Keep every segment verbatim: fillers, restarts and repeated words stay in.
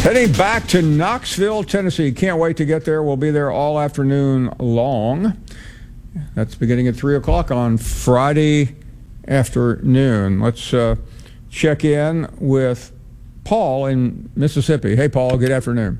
Heading back to Knoxville, Tennessee. Can't wait to get there. We'll be there all afternoon long. That's beginning at three o'clock on Friday afternoon. Let's uh, check in with Paul in Mississippi. Hey, Paul, good afternoon.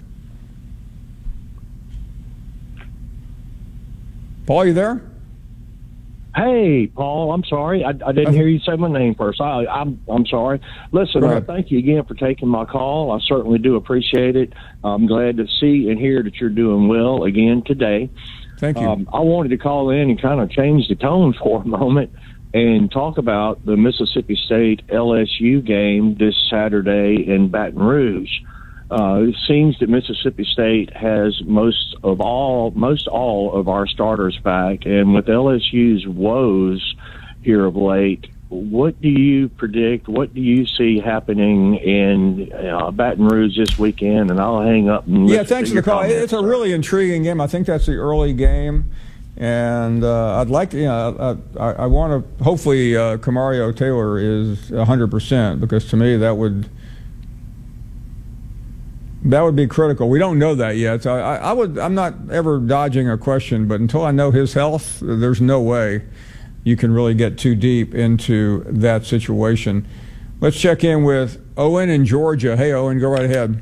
Paul, you there? Hey, Paul, I'm sorry. I, I didn't hear you say my name first. I, I'm I'm sorry. Listen, uh, thank you again for taking my call. I certainly do appreciate it. I'm glad to see and hear that you're doing well again today. Thank you. Um, I wanted to call in and kind of change the tone for a moment and talk about the Mississippi State L S U game this Saturday in Baton Rouge. Uh, it seems that Mississippi State has most of all, most all of our starters back, and with L S U's woes here of late, what do you predict? What do you see happening in uh, Baton Rouge this weekend? And I'll hang up. And yeah, thanks for the call. It's a really intriguing game. I think that's the early game, and uh, I'd like to. You know, I, I want to. Hopefully, uh, Camario Taylor is one hundred percent because to me that would. That would be critical. We don't know that yet. So I, I would. I'm not ever dodging a question, but until I know his health, there's no way you can really get too deep into that situation. Let's check in with Owen in Georgia. Hey, Owen, go right ahead.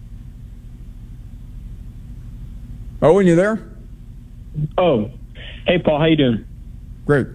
Owen, you there? Oh, hey, Paul. How you doing? Great.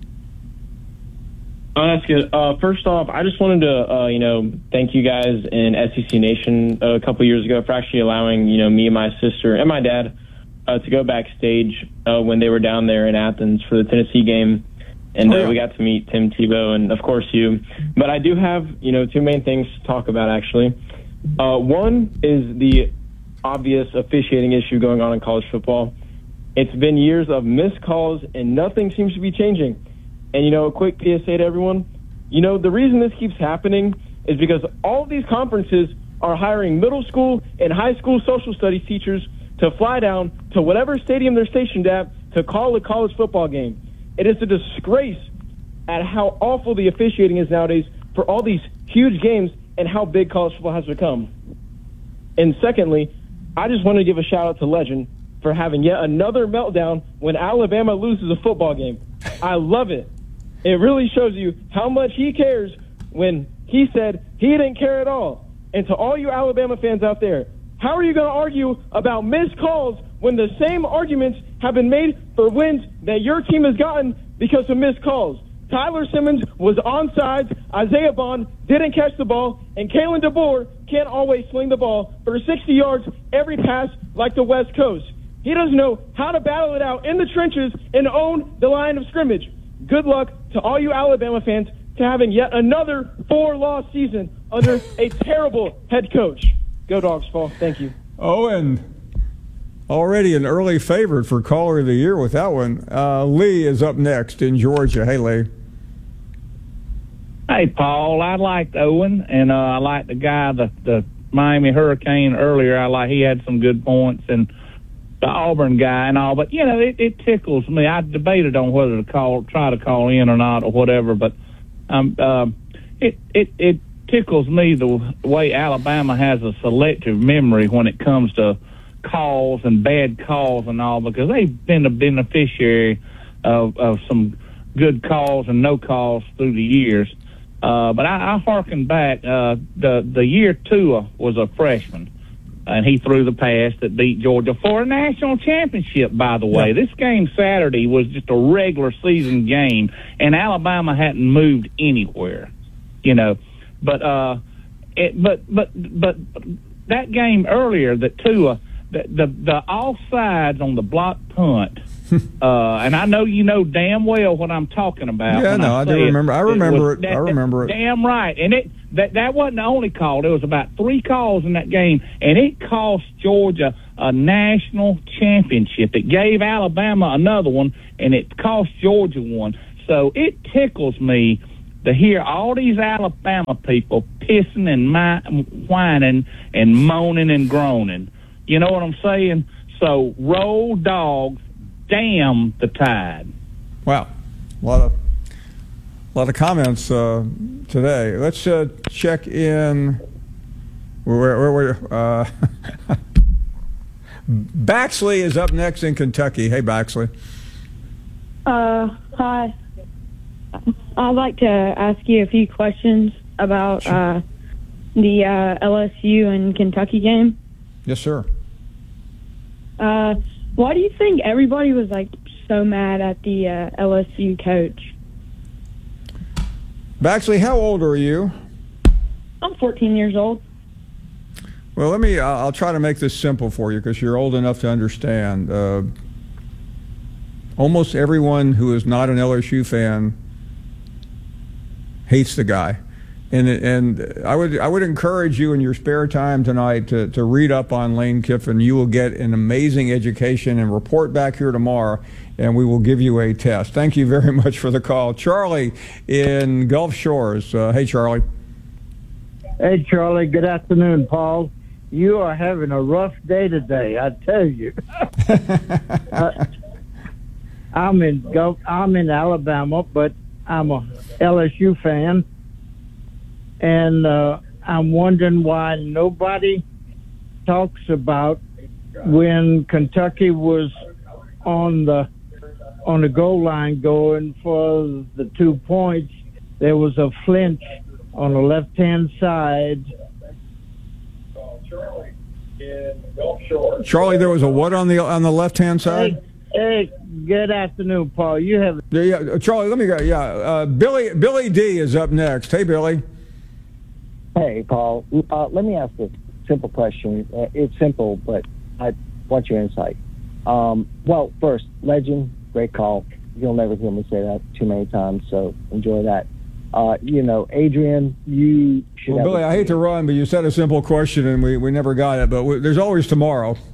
Oh, that's good. Uh, first off, I just wanted to, uh, you know, thank you guys in S E C Nation a couple years ago for actually allowing, you know, me and my sister and my dad uh, to go backstage uh, when they were down there in Athens for the Tennessee game. And oh, yeah. uh, we got to meet Tim Tebow and, of course, you. But I do have, you know, two main things to talk about, actually. Uh, one is the obvious officiating issue going on in college football. It's been years of missed calls, and nothing seems to be changing. And, you know, a quick P S A to everyone, you know, the reason this keeps happening is because all of these conferences are hiring middle school and high school social studies teachers to fly down to whatever stadium they're stationed at to call a college football game. It is a disgrace at how awful the officiating is nowadays for all these huge games and how big college football has become. And secondly, I just want to give a shout-out to Legend for having yet another meltdown when Alabama loses a football game. I love it. It really shows you how much he cares when he said he didn't care at all. And to all you Alabama fans out there, how are you going to argue about missed calls when the same arguments have been made for wins that your team has gotten because of missed calls? Tyler Simmons was onside, Isaiah Bond didn't catch the ball, and Kalen DeBoer can't always sling the ball for sixty yards every pass like the West Coast. He doesn't know how to battle it out in the trenches and own the line of scrimmage. Good luck to all you Alabama fans to having yet another four-loss season under a terrible head coach. Go Dogs, Paul. Thank you. Owen, already an early favorite for Caller of the Year with that one. Uh, Lee is up next in Georgia. Hey, Lee. Hey, Paul. I liked Owen, and uh, I liked the guy, the, the Miami Hurricane earlier. I like he had some good points, and the Auburn guy and all, but you know, it, it tickles me. I debated on whether to call, try to call in or not, or whatever. But um, uh, it it it tickles me the way Alabama has a selective memory when it comes to calls and bad calls and all, because they've been a beneficiary of, of some good calls and no calls through the years. Uh, but I, I hearken back. Uh, the the year Tua was a freshman. And he threw the pass that beat Georgia for a national championship, by the way. Yeah. This game Saturday was just a regular season game, and Alabama hadn't moved anywhere, you know. But uh, it, but but but that game earlier, that Tua, the the, the offsides on the block punt, uh, and I know you know damn well what I'm talking about. Yeah, no, I, I do remember. I remember it. it. I remember it. Damn right, and it. That that wasn't the only call. There was about three calls in that game, and it cost Georgia a national championship. It gave Alabama another one, and it cost Georgia one. So it tickles me to hear all these Alabama people pissing and mi- whining and moaning and groaning. You know what I'm saying? So roll Dogs, damn the Tide. Wow, a lot of a lot of comments uh, today. Let's uh, check in Where, where, where, uh, Baxley is up next in Kentucky. Hey, Baxley. Uh, hi. I'd like to ask you a few questions about uh, the uh, L S U and Kentucky game. Yes, sir. Uh, why do you think everybody was like so mad at the uh, L S U coach? Baxley, how old are you? I'm fourteen years old. Well, let me, I'll try to make this simple for you because you're old enough to understand. Uh, almost everyone who is not an L S U fan hates the guy. And and I would I would encourage you in your spare time tonight to, to read up on Lane Kiffin. You will get an amazing education and report back here tomorrow, and we will give you a test. Thank you very much for the call. Charlie in Gulf Shores. Uh, hey, Charlie. Hey, Charlie. Good afternoon, Paul. You are having a rough day today, I tell you. uh, I'm in Gulf, I'm in Alabama, but I'm a L S U fan. And uh, I'm wondering why nobody talks about when Kentucky was on the on the goal line going for the two points. There was a flinch on the left-hand side. Charlie, there was a what on the on the left-hand side? Hey, hey, good afternoon, Paul. You have yeah, yeah, Charlie. Let me go. Yeah, uh, Billy Billy D is up next. Hey, Billy. Hey, Paul. Uh, let me ask a simple question. Uh, it's simple, but I want your insight. Um, well, first, legend, great call. You'll never hear me say that too many times, so enjoy that. Uh, you know, Adrian, you should Well, have Billy, a- I hate to run, but you said a simple question, and we, we never got it. But we, there's always tomorrow.